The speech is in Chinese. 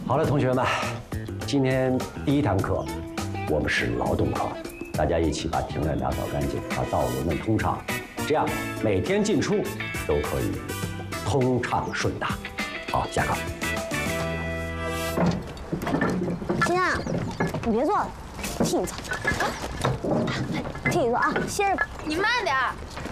好了，同学们，今天第一堂课，我们是劳动课，大家一起把庭院打扫干净，把道路弄通畅，这样每天进出都可以通畅顺达。好，下课。 欣啊，你别坐了，替你坐。替你坐啊，歇着吧。 你慢点儿。